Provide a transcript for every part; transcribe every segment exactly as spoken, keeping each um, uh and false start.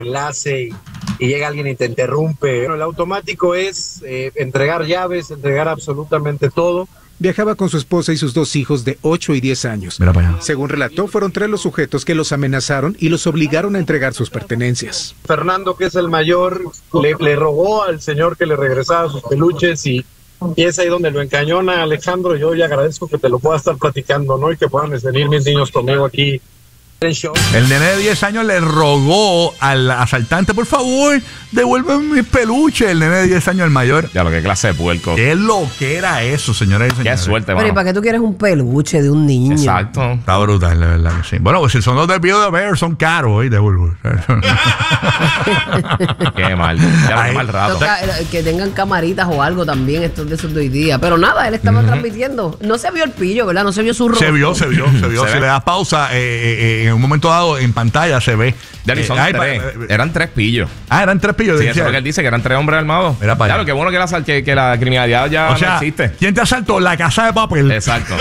enlace y, y llega alguien y te interrumpe. Bueno, el automático es eh, entregar llaves, entregar absolutamente todo. Viajaba con su esposa y sus dos hijos de ocho y diez años. Según relató, fueron tres los sujetos que los amenazaron y los obligaron a entregar sus pertenencias. Fernando, que es el mayor, le, le rogó al señor que le regresara sus peluches y, y es ahí donde lo encañona Alejandro. Yo ya agradezco que te lo pueda estar platicando, ¿no? Y que puedan venir mis niños conmigo aquí. El nene de diez años le rogó al asaltante, por favor, devuélveme mis peluches. El nene de diez años, el mayor. Ya, lo que clase de puerco. ¿Qué es lo que era eso, señores y señores? Qué suerte, Pero ¿y para qué tú quieres un peluche de un niño? Exacto. Está brutal, de verdad que sí. Bueno, pues si son los del video de Bear, son caros, ¿eh? Devuelvo. Qué mal. Ya lo mal rato. Toca, que tengan camaritas o algo también, estos de esos de hoy día. Pero nada, él estaba uh-huh. transmitiendo. No se vio el pillo, ¿verdad? No se vio su rostro. Se vio, se vio, se vio. ¿Se si ve? le das pausa, eh, eh, en un momento dado en pantalla se ve. Ya, son eh, tres. ay, eran tres pillos. Ah, eran tres pillos. Sí, eso es lo que él dice, que eran tres hombres armados. Mira para claro, allá. qué bueno que la, que, que la criminalidad ya o sea, no existe. ¿Quién te asaltó? La Casa de Papel. Exacto.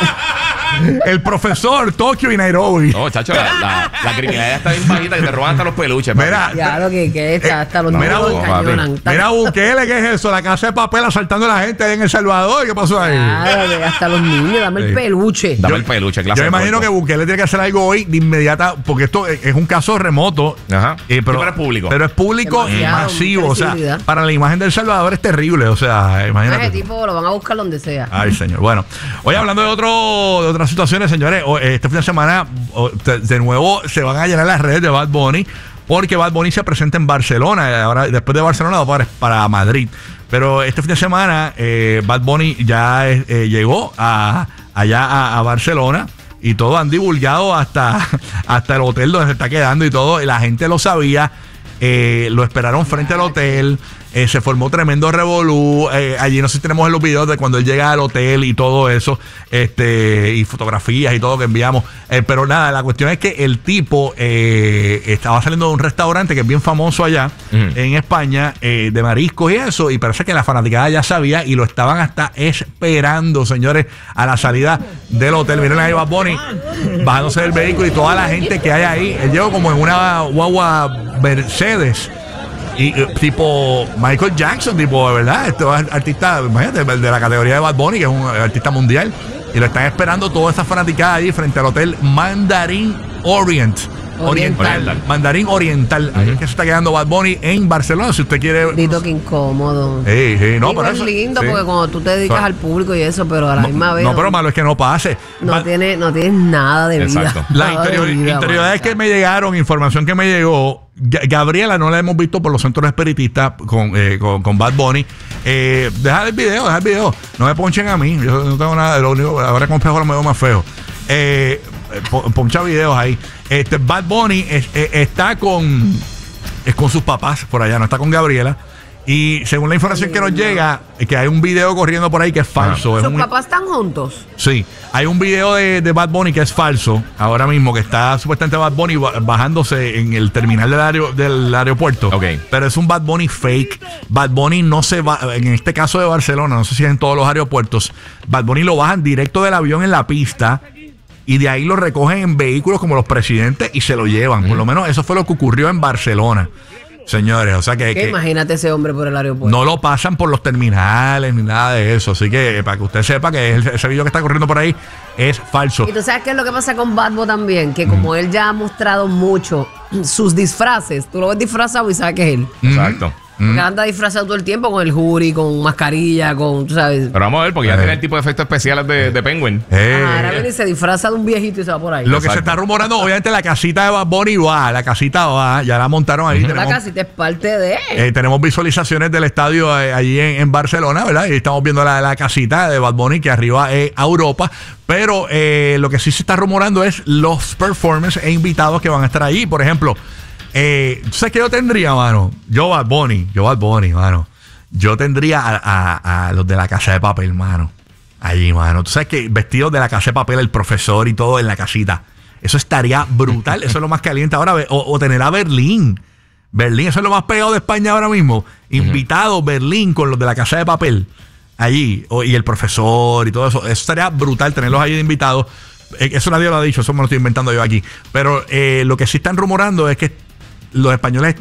El profesor, Tokio y Nairobi. No, chacho, la, la, la criminalidad está bien bajita que te roban hasta los peluches. Mira, ya lo que, que está, eh, hasta los mira, niños bu- encañonan. Mira, Bukele, ¿qué es eso? La Casa de Papel asaltando a la gente ahí en El Salvador. ¿Qué pasó ahí? Claro, que hasta los niños, dame Sí. el peluche. Dame Yo- el peluche, clase Yo de imagino puerco. que Bukele tiene que hacer algo hoy de inmediata, porque esto es es un caso remoto. Ajá. eh, pero, Sí, pero es público. Pero es público y Demasiado, masivo. mucha O sea, visibilidad. para la imagen de El Salvador es terrible. O sea, imagínate. Ese tú. tipo lo van a buscar donde sea. Ay, señor. Bueno, hoy hablando de otro de otras situaciones, señores, o- este fin de semana o, de, de nuevo se van a llenar las redes de Bad Bunny porque Bad Bunny se presenta en Barcelona. Ahora, después de Barcelona, va para, para Madrid. Pero este fin de semana, eh, Bad Bunny ya eh, llegó a, allá a, a Barcelona. Y todo han divulgado hasta, hasta el hotel donde se está quedando y todo. Y la gente lo sabía. Eh, lo esperaron frente al hotel. Eh, se formó tremendo revolú. Eh, allí no sé si tenemos en los videos de cuando él llega al hotel y todo eso. Este, y fotografías y todo que enviamos. Eh, pero nada, la cuestión es que el tipo eh, estaba saliendo de un restaurante que es bien famoso allá uh-huh. en España, eh, de mariscos y eso. Y parece que la fanaticada ya sabía y lo estaban hasta esperando, señores, a la salida del hotel. Miren ahí Bad Bunny bajándose del vehículo y toda la gente que hay ahí. Él llegó como en una guagua Mercedes. Y uh, tipo Michael Jackson, tipo, de verdad, este es artista, imagínate, de la categoría de Bad Bunny, que es un artista mundial. Y lo están esperando todas esas fanaticadas ahí frente al hotel Mandarin Orient. Oriental. Oriental. Mandarín Oriental. Ahí es que se está quedando Bad Bunny en Barcelona. Si usted quiere. Dito, que incómodo. Sí, sí, no, Digo, pero es eso, lindo sí. porque cuando tú te dedicas So, al público y eso, pero a la no, misma vez. No, pero malo es que no pase. No, Va, tiene, no tienes nada de vida. Exacto. La Nada de interior, vida, interioridades man. que me llegaron, información que me llegó. G- Gabriela no la hemos visto por los centros espiritistas con, eh, con, con Bad Bunny. Eh, deja el video, deja el video. No me ponchen a mí. Yo no tengo nada. Lo único, ahora con espejo lo me veo más feo. Eh, pon- poncha videos ahí. Este Bad Bunny es, eh, está con, es con sus papás por allá, no está con Gabriela. Y según la información que nos llega, es que hay un video corriendo por ahí que es falso. Es ¿Sus un- papás están juntos? Sí, hay un video de, de Bad Bunny que es falso ahora mismo, que está supuestamente Bad Bunny ba- bajándose en el terminal del, aer- del aeropuerto. Ok. Pero es un Bad Bunny fake. Bad Bunny no se va, en este caso de Barcelona, no sé si es en todos los aeropuertos, Bad Bunny lo bajan directo del avión en la pista y de ahí lo recogen en vehículos como los presidentes y se lo llevan. Mm. Por lo menos eso fue lo que ocurrió en Barcelona. Señores, o sea que, ¿Qué? que Imagínate ese hombre por el aeropuerto. no lo pasan por los terminales ni nada de eso. Así que eh, para que usted sepa que ese, ese video que está corriendo por ahí es falso. Y tú sabes qué es lo que pasa con Bad Bunny también, que como mm. él ya ha mostrado mucho sus disfraces, tú lo ves disfrazado y sabes que es él. Exacto. Porque anda disfrazado todo el tiempo con el jury, con mascarilla, con, tú sabes. Pero vamos a ver, porque ya Eh. tiene el tipo de efectos especiales de, de Penguin. Eh, Ah, ahora viene y se disfraza de un viejito y se va por ahí. Lo que Exacto. se está rumorando, obviamente la casita de Bad Bunny va, la casita va, ya la montaron ahí. La tenemos, casita es parte de él. eh, tenemos visualizaciones del estadio eh, allí en, en Barcelona, ¿verdad? Y estamos viendo la, la casita de Bad Bunny que arriba es Europa. Pero eh, lo que sí se está rumorando es los performers e invitados que van a estar ahí. Por ejemplo, eh, ¿tú sabes qué yo tendría, mano? Yo Bad Bunny, yo Bad Bunny, mano. Yo tendría a, a, a los de la Casa de Papel, mano. Allí, mano. Tú sabes que vestidos de la Casa de Papel, el profesor y todo en la casita. Eso estaría brutal. Eso es lo más caliente ahora. O, o tener a Berlín. Berlín, eso es lo más pegado de España ahora mismo. Invitado uh-huh. Berlín con los de la Casa de Papel. Allí. O, y el profesor y todo eso. Eso estaría brutal tenerlos allí de invitados. Eh, eso nadie lo ha dicho. Eso me lo estoy inventando yo aquí. Pero eh, lo que sí están rumorando es que los españoles